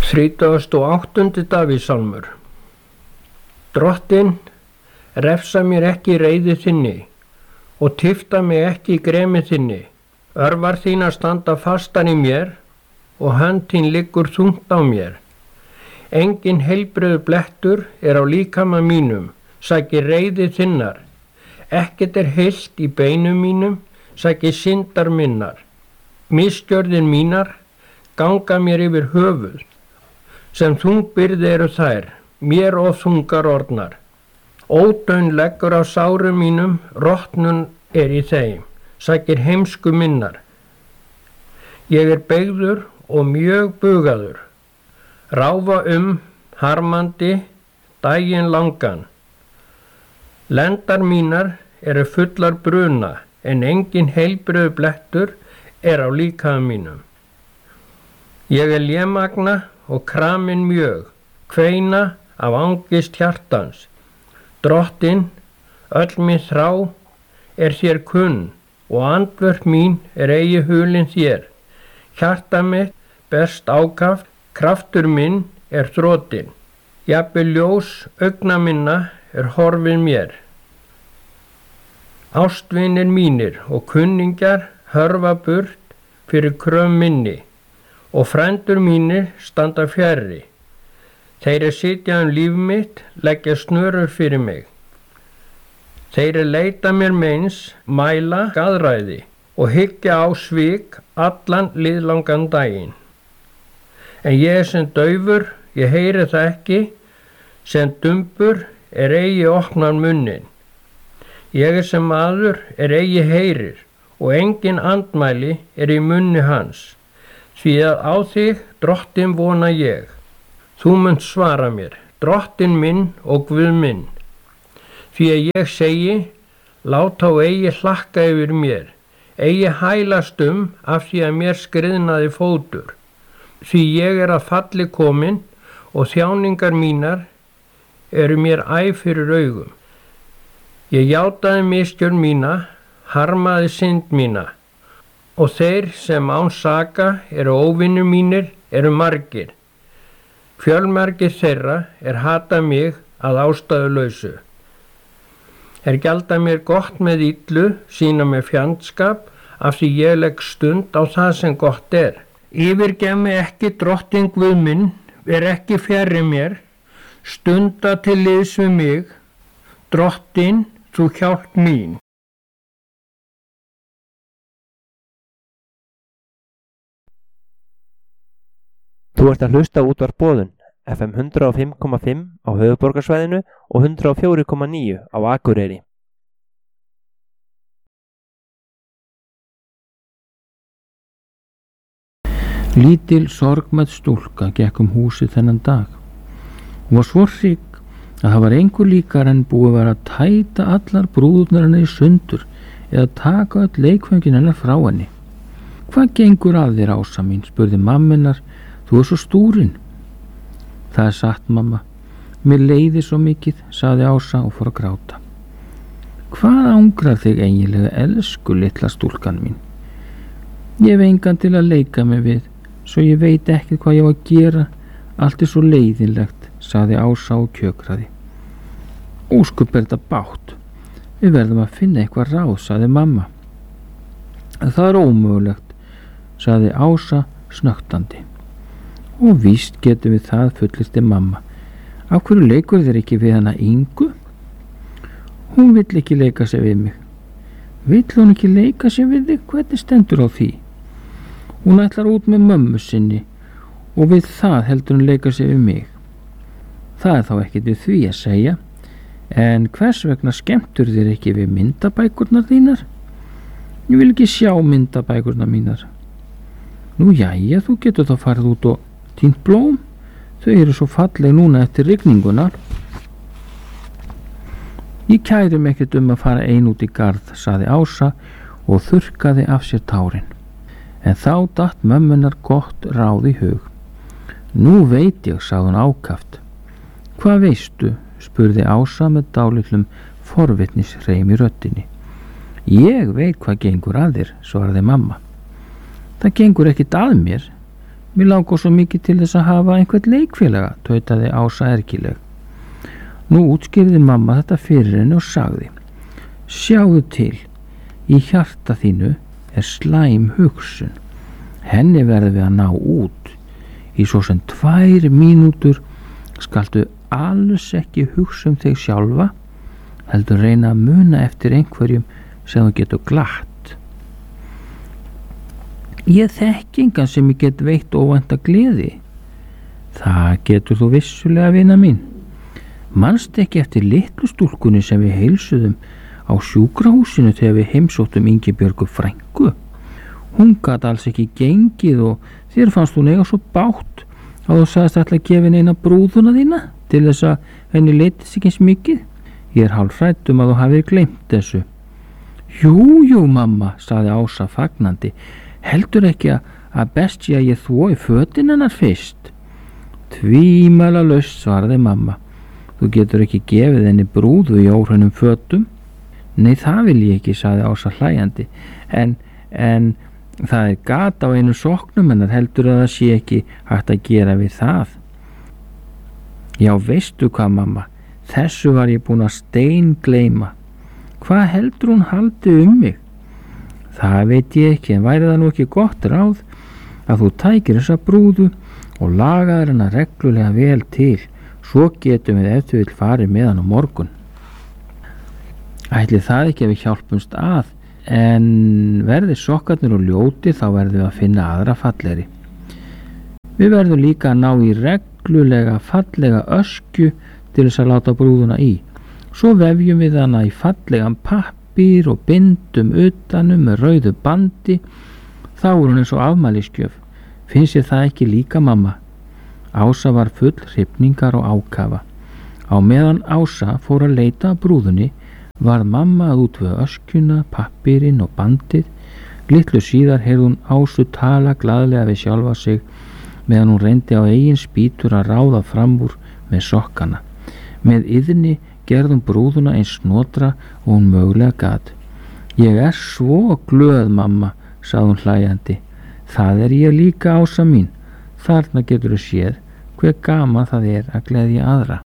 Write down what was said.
38. Davíðssálmur. Drottinn, refsa mér ekki í reiði þinni og tifta mig ekki í gremi þinni. Örvar þínar standa fastan í mér og hönd þín liggur þungt á mér. Engin heilbrigður blettur á líkama mínum, sækir reiði þinnar. Ekkert heilt í beinum mínum, sækir syndar minnar. Misgjörðir mínar ganga mér yfir höfuð. Sem þungbyrði eru þær, mér of þungar orðnar. Ódaun leggur á sárum mínum, rotnun í þeim, sækir heimsku minnar. Ég beygður og mjög bugaður, ráfa harmandi, daginn langan. Lendar mínar eru fullar bruna, en engin heilbrigður blettur á líkama mínum. Ég lémagna og kramin mjög, kveina af angist hjartans. Drottinn, öll mín þrá þér kunn og andvörp mín eigi hulin þér. Hjarta mitt berst ákaft, kraftur minn þrotinn. Jafnvel ljós augna minna horfin mér. Ástvinir mínir og kunningjar hörfa burt fyrir kröf minni og frændur mínir standa fjarri. Þeir sitja líf mitt, leggja snörur fyrir mig. Þeir leita mér meins, mæla gaðræði og hyggja á svik allan liðlangan daginn. En ég sem daufur, ég heyri það ekki, sem dumbur eigi opnar munnin. Ég sem maður eigi heyrir og engin andmæli í munni hans. Því að á þig, Drottinn, vona ég. Þú munt svara mér, Drottinn minn og Guð minn. Því að ég segi, lát á eigi hlakka yfir mér, eigi hælast af því að mér skriðnaði fótur. Því ég að falli komin og þjáningar mínar eru mér æ fyrir augum. Ég játaði misgjörð mína, harmaði synd mína, og þeir sem án saka óvinir mínir margir. Fjölmargir þeirra hata mig að ástæðulausu. Gjalda mér gott með illu, sýna mér fjandskap, af því ég legg stund á það sem gott Yfirgef mig ekki, Drottinn Guð minn, ekki fjarri mér, stunda til liðs við mig, Drottinn, þú hjálp mín. Þú ert að hlusta á Útvarp Boðun, FM 105,5 á höfuðborgarsvæðinu og 104,9 á Akureyri. Lítil sorgmædd stúlka gekk húsið þennan dag. Hún var svo hrygg að það var engu líkar en búið var að tæta allar brúðurnar hennar í sundur eða taka öll leikföngin hennar frá henni. Hvað gengur að þér, Ása mín, spurði mamma. Þú svo stúrin. Það satt, mamma. Mér leiði svo mikið, sagði Ása og fór að gráta. Hvað angrar þig eiginlega, elsku litla stúlkan mín? Ég hef engan til að leika mig við, svo ég veit ekkert hvað ég á að gera. Allt svo leiðinlegt, sagði Ása og kjökraði. Óskup þetta bátt. Við verðum að finna eitthvað ráð, sagði mamma. Það ómögulegt, sagði Ása snöktandi. Og víst getum við það, fullyrti mamma. Af hverju leikur þér ekki við hana Ingu? Hún vill ekki leika sér við mig. Vill hún ekki leika sér við þig? Hvernig stendur á því? Hún ætlar út með mömmu sinni og við það heldur hún leika sér við mig. Það þá ekkert við því að segja. En hvers vegna skemmtur þér ekki við myndabækurnar þínar? Ég vil ekki sjá myndabækurnar mínar. Nú jæja, þú getur þá farið út og tínt blóm, þau eru svo falleg núna eftir rigninguna. Ég kæri mig ekkert að fara ein út í garð, sagði Ása og þurrkaði af sér tárin. En þá datt mömmunar gott ráð í hug. Nú veit ég, sagði hún ákaft. Hvað veistu? Spurði Ása með dálitlum forvitnisreim í röddinni. Ég veit hvað gengur að þér, svaraði mamma. Það gengur ekkert að mér. Mér langar svo mikið til þess að hafa einhvern leikfélaga, tautaði Ása ergileg. Nú útskýrði mamma þetta fyrir henni og sagði: Sjáðu til, í hjarta þínu er slæm hugsun. Henni verður við að ná út. Í svo sem 2 mínútur skaltu alls ekki hugsa þig sjálfa, heldur reyna að muna eftir einhverjum sem þú getur glatt. Ég þekki engan sem ég get veitt óvænta gleði. Það getur þú vissulega, vina mín. Manst ekki eftir litlu stúlkunni sem við heilsuðum á sjúkrahúsinu þegar við heimsóttum Ingibjörgu frænku? Hún gat alls ekki gengið og þér fannst hún eiga svo bátt að þú sagðist ætla að gefa henni eina brúðuna þína til þess að henni leittist ekki eins mikið. Ég hálf hrædd að þú hafið gleymt þessu. Jú, mamma, sagði Ása fagnandi. Heldur ekki að best sé að ég þvoi fötin hennar fyrst? Tvímælalaust, svaraði mamma. Þú getur ekki gefið henni brúðu í óhreinum fötum. Nei, það vil ég ekki, sagði Ása hlæjandi. En það er gat á einu soknum hennar, heldur að það sé ekki hægt að gera við það. Já, veistu hvað, mamma, þessu var ég búin að steingleyma. Hvað heldur hún haldi mig? Það veit ég ekki, en væri það nú ekki gott ráð að þú tækir þessa brúðu og lagaðir hana reglulega vel til, svo getum við ef þú vill farið með hann á morgun. Ætli það ekki að við hjálpumst að, en verði sokkarnir og ljóti þá verðum við að finna aðra fallegri. Við verðum líka að ná í reglulega fallega öskju til þess að láta brúðuna í. Svo vefjum við hana í fallegan pappír og bindum utanum með rauðu bandi. Þá er hún eins og afmælisgjöf. Finnst ég það ekki líka, mamma? Ása var full hrifningar og ákafa. Á meðan Ása fór að leita að brúðunni var mamma að útvega öskjuna, pappírinn og bandið. Litlu síðar heyrði hún Ásu tala glaðlega við sjálfa sig meðan hún reyndi á eigin spýtur að ráða fram úr með sokkana. Með iðni gerðum brúðuna eins snotra og hún mögulega gat. Ég er svo glöð, mamma, sagði hún hlæjandi. Það er ég líka, Ása mín. Þarna getur þú séð hver gaman það er að gleðja aðra.